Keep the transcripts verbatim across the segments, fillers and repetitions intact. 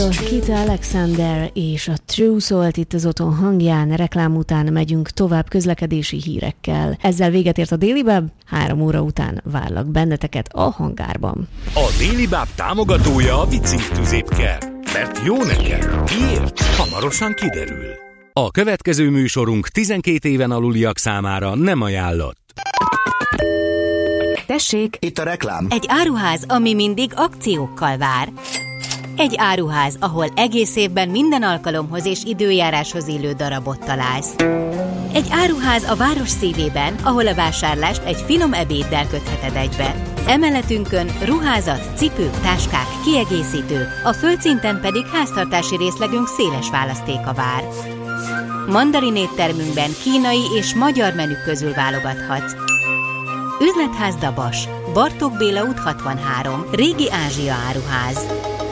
Kita Alexander és a True szólt itt az otthon hangján. Reklám után megyünk tovább közlekedési hírekkel. Ezzel véget ért a Daily Bub, három óra után várlak benneteket a hangárban. A Daily Bub támogatója a Vicink tüzépker. Mert jó neked. Miért? Hamarosan kiderül. A következő műsorunk tizenkét éven aluliak számára nem ajánlott. Tessék! Itt a reklám. Egy áruház, ami mindig akciókkal vár. Egy áruház, ahol egész évben minden alkalomhoz és időjáráshoz illő darabot találsz. Egy áruház a város szívében, ahol a vásárlást egy finom ebéddel kötheted egybe. Emeletünkön ruházat, cipők, táskák, kiegészítők, a földszinten pedig háztartási részlegünk széles választéka vár. Mandarin éttermünkben kínai és magyar menük közül válogathatsz. Üzletház Dabas, Bartók Béla út hatvanhárom, Régi Ázsia áruház.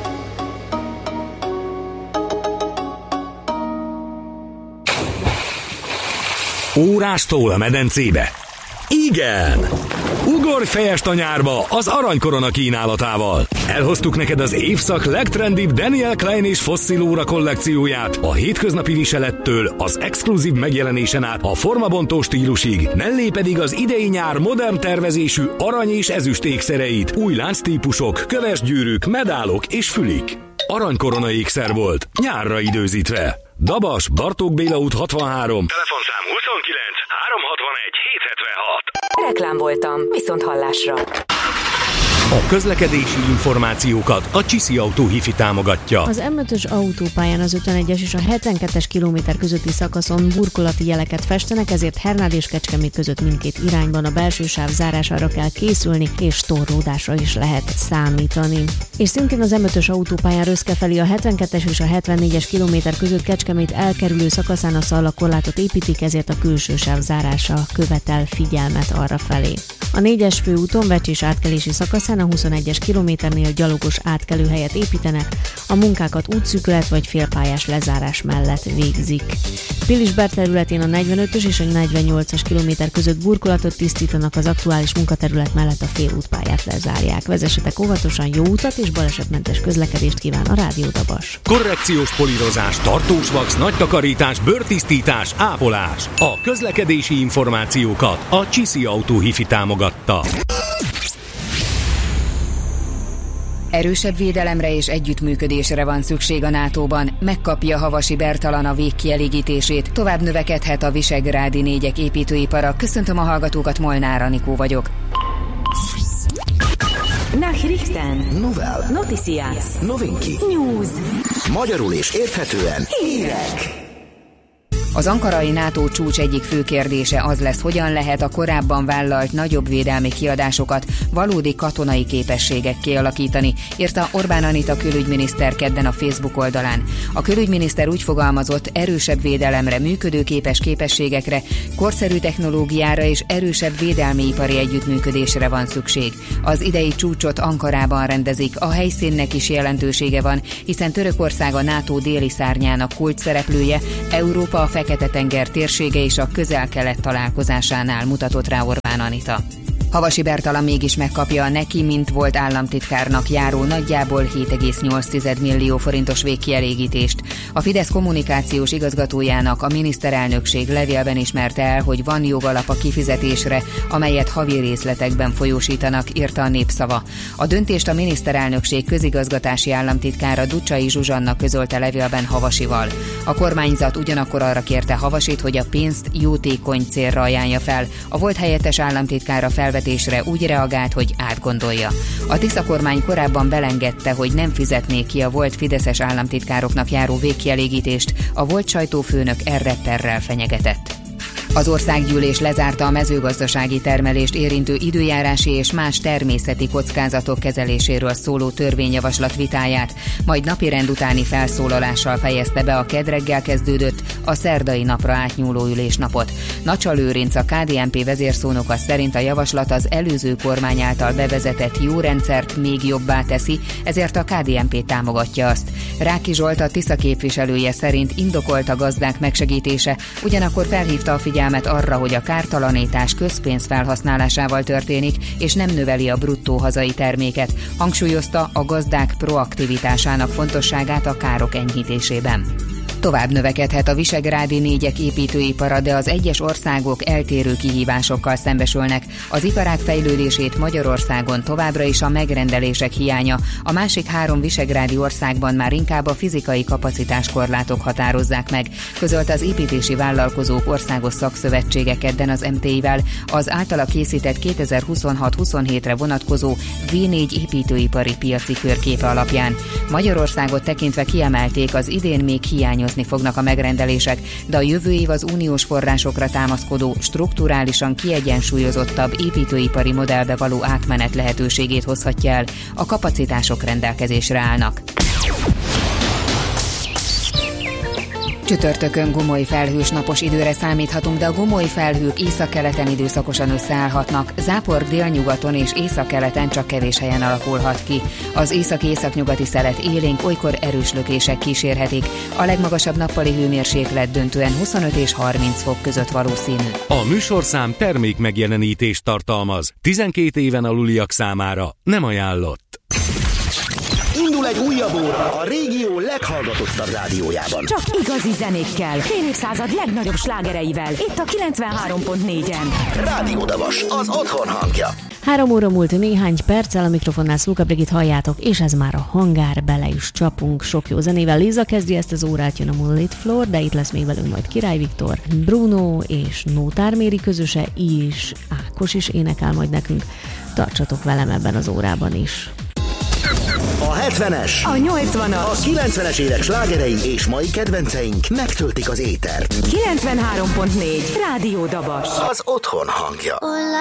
Órástól a medencébe? Igen! Ugorj fejest a nyárba az aranykorona kínálatával! Elhoztuk neked az évszak legtrendibb Daniel Klein és Fossil óra kollekcióját, a hétköznapi viselettől az exkluzív megjelenésen át a formabontó stílusig, mellé pedig az idei nyár modern tervezésű arany és ezüst ékszereit, új lánctípusok, kövesgyűrűk, medálok és fülik. Aranykorona ékszer volt, nyárra időzítve. Dabas, Bartók Béla út hatvanhárom. Telefonszám huszonkilenc háromszázhatvanegy hétszázhetvenhat. Reklám voltam, viszont hallásra. A közlekedési információkat a Csiszi Autó Hifi támogatja. Az em ötös autópályán az ötvenegyes és a hetvenkettes kilométer közötti szakaszon burkolati jeleket festenek, ezért Hernád és Kecskemét között mindkét irányban a belső sáv zárására kell készülni, és torlódásra is lehet számítani. És szintén az em ötös autópályán Röszke felé a hetvenkettes és a hetvennégyes kilométer között Kecskemét elkerülő szakaszán a szalagkorlátot építik, ezért a külső sáv zárása követel figyelmet arra felé. A négyes főúton Vecsés átkelési szakaszán a huszonegyes kilométernél gyalogos átkelőhelyet építenek, a munkákat útszűkület vagy félpályás lezárás mellett végzik. Pilisberg területén a negyvenötös és a negyvennyolcas kilométer között burkolatot tisztítanak, az aktuális munkaterület mellett a félútpályát lezárják. Vezessetek óvatosan, jó utat és balesetmentes közlekedést kíván a Rádió Dabas. Korrekciós polírozás, tartós vax, nagy takarítás, bőrtisztítás, ápolás. A közlekedési információkat a Csiszi Autó Hifi támogatta. Erősebb védelemre és együttműködésre van szükség a nátóban. Megkapja Havasi Bertalan a végkielégítését. Tovább növekedhet a visegrádi négyek építőipara. Köszöntöm a hallgatókat, Molnár Anikó vagyok. Nachrichten. Novel. Noticias. Novinki. News. Magyarul és érthetően Hírek. Az ankarai NATO csúcs egyik fő kérdése az lesz, hogyan lehet a korábban vállalt nagyobb védelmi kiadásokat valódi katonai képességek kialakítani, írta Orbán Anita külügyminiszter kedden a Facebook oldalán. A külügyminiszter úgy fogalmazott, erősebb védelemre, működőképes képességekre, korszerű technológiára és erősebb védelmi ipari együttműködésre van szükség. Az idei csúcsot Ankarában rendezik, a helyszínnek is jelentősége van, hiszen Törökország a NATO déli szárnyának kulcs szereplője, Európa a Fekete-tenger térsége és a Közel-Kelet találkozásánál, mutatott rá Orbán Anita. Havasi Bertalan mégis megkapja a neki, mint volt államtitkárnak járó nagyjából hét egész nyolc millió forintos végkielégítést. A Fidesz kommunikációs igazgatójának a miniszterelnökség levélben ismerte el, hogy van jogalap a kifizetésre, amelyet havi részletekben folyósítanak, írta a Népszava. A döntést a miniszterelnökség közigazgatási államtitkára Ducsai Zsuzsanna közölte levélben Havasival. A kormányzat ugyanakkor arra kérte Havasit, hogy a pénzt jótékony célra ajánlja fel. A volt helyettes államtitkára felvetésre úgy reagált, hogy átgondolja. A Tisza kormány korábban belengedte, hogy nem fizetnék ki a volt fideszes államtitkároknak járó végkielégítést, a volt sajtófőnök erre perrel fenyegetett. Az országgyűlés lezárta a mezőgazdasági termelést érintő időjárási és más természeti kockázatok kezeléséről szóló törvényjavaslat vitáját, majd napirend utáni felszólalással fejezte be a kedd reggel kezdődött, a szerdai napra átnyúló ülésnapot. Nacsa Lőrinc, a ká dé en pé vezérszónoka szerint a javaslat az előző kormány által bevezetett jó rendszert még jobbá teszi, ezért a ká dé en pé támogatja azt. Ráki Zsolt, a Tisza képviselője szerint indokolt a gazdák megsegítése, ugyanakkor felhívta a figyelmet figyelmet arra, hogy a kártalanítás közpénz felhasználásával történik, és nem növeli a bruttó hazai terméket. Hangsúlyozta a gazdák proaktivitásának fontosságát a károk enyhítésében. Tovább növekedhet a visegrádi négyek építőipara, de az egyes országok eltérő kihívásokkal szembesülnek. Az iparág fejlődését Magyarországon továbbra is a megrendelések hiánya, a másik három visegrádi országban már inkább a fizikai kapacitáskorlátok határozzák meg, közölte az építési vállalkozók országos szakszövetsége kedden az em té i-vel az általa készített kétezer-huszonhat-huszonhétre vonatkozó vé négy építőipari piaci körképe alapján. Magyarországot tekintve kiemelték, az idén még hiányozni fognak a megrendelések, de a jövő év az uniós forrásokra támaszkodó, strukturálisan kiegyensúlyozottabb építőipari modellbe való átmenet lehetőségét hozhatja el. A kapacitások rendelkezésre állnak. Csütörtökön gomoly felhős napos időre számíthatunk, de a gomoly felhők északkeleten időszakosan összeállhatnak, zápor délnyugaton és északkeleten csak kevés helyen alakulhat ki. Az észak-északnyugati szelet élénk, olykor erős lökések kísérhetik. A legmagasabb nappali hőmérséklet döntően huszonöt és harminc fok között valószínű. A műsorszám termék megjelenítést tartalmaz. tizenkét éven aluliak számára nem ajánlott. Indul egy újabb óra a régió leghallgatottabb rádiójában. Csak igazi zenékkel, fél évszázad legnagyobb slágereivel. Itt a kilencvenhárom pont négyen. Rádió Davas, az otthon hangja. Három óra múlt néhány perccel, a mikrofonnál Szluka Brigit halljátok, és ez már a hangár, bele is csapunk sok jó zenével. Liza kezdi ezt az órát, jön a Moonlit Floor, de itt lesz még velünk majd Király Viktor, Bruno és Nótár Méri közöse is, Ákos is énekel majd nekünk. Tartsatok velem ebben az órában is. A hetvenes, A nyolcvanas, a kilencvenes évek slágerei és mai kedvenceink megtöltik az étert. kilencvenhárom pont négy. Rádió Dabas. Az otthon hangja.